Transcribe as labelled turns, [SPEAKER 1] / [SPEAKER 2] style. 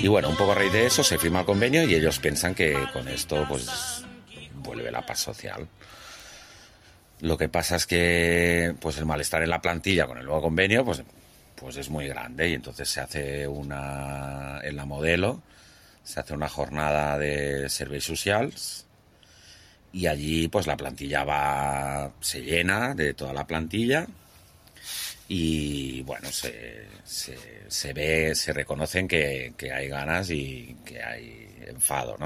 [SPEAKER 1] Y bueno, un poco a raíz de eso se firma el convenio y ellos piensan que con esto pues vuelve la paz social. Lo que pasa es que pues el malestar en la plantilla con el nuevo convenio pues es muy grande y entonces se hace en la Modelo se hace una jornada de serveis socials y allí pues la plantilla se llena de toda la plantilla y bueno, se ve, se reconocen que hay ganas y que hay enfado, ¿no?